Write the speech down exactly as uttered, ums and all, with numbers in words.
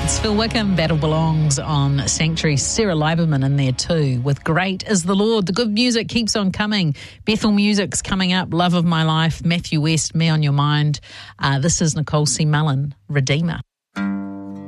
It's Phil Wickham, Battle Belongs on Sanctuary. Sarah Lieberman in there too with Great is the Lord. The good music keeps on coming. Bethel Music's coming up, Love of My Life, Matthew West, Me on Your Mind. Uh, this is Nicole C. Mullen, Redeemer.